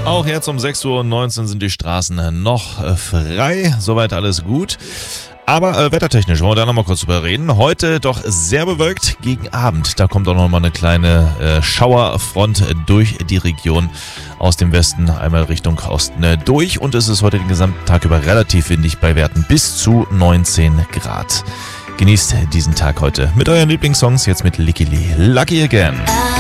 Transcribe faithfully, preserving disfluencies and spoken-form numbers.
Auch jetzt um sechs Uhr neunzehn sind die Straßen noch äh, frei. Soweit alles gut. Aber äh, wettertechnisch wollen wir da nochmal kurz drüber reden. Heute doch sehr bewölkt gegen Abend. Da kommt auch nochmal eine kleine äh, Schauerfront durch die Region aus dem Westen, einmal Richtung Osten äh, durch. Und es ist heute den gesamten Tag über relativ windig bei Werten bis zu neunzehn Grad. Genießt diesen Tag heute mit euren Lieblingssongs, jetzt mit Licky Lee. Lucky Again.